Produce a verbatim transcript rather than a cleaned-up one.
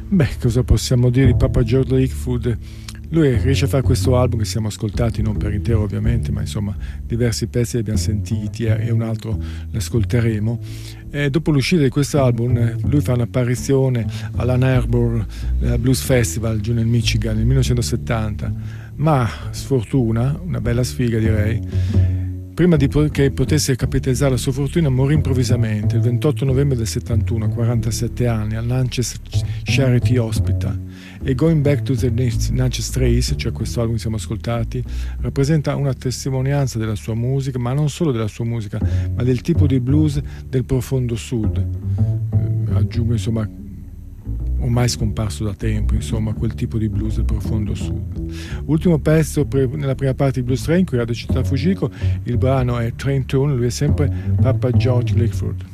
Beh, cosa possiamo dire di Papa George Lakefoot? Lui riesce a fare questo album che siamo ascoltati, non per intero ovviamente, ma insomma diversi pezzi li abbiamo sentiti e un altro l'ascolteremo. E dopo l'uscita di questo album lui fa un'apparizione all'Ann Arbor Blues Festival giù nel Michigan nel millenovecentosettanta, ma sfortuna, una bella sfiga direi, prima di po- che potesse capitalizzare la sua fortuna morì improvvisamente il ventotto novembre del settantuno, a quarantasette anni, al Natchez Charity Hospital. E Going Back to the Natchez Trace, cioè questo album che siamo ascoltati, rappresenta una testimonianza della sua musica, ma non solo della sua musica, ma del tipo di blues del profondo sud. Eh, aggiungo insomma ormai scomparso da tempo, insomma, quel tipo di blues del profondo sud. Ultimo pezzo pre- nella prima parte di Blues Train, qui a Città Fujiko, il brano è Train Tune, lui è sempre Papa George Lakefoot.